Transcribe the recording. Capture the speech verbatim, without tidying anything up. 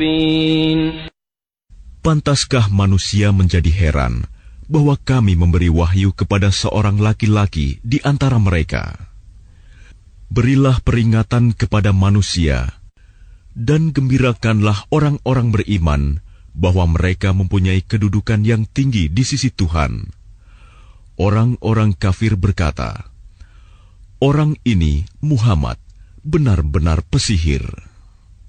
Pantaskah manusia menjadi heran bahwa kami memberi wahyu kepada seorang laki-laki di antara mereka? Berilah peringatan kepada manusia, dan gembirakanlah orang-orang beriman bahwa mereka mempunyai kedudukan yang tinggi di sisi Tuhan. Orang-orang kafir berkata, "Orang ini, Muhammad, benar-benar pesihir."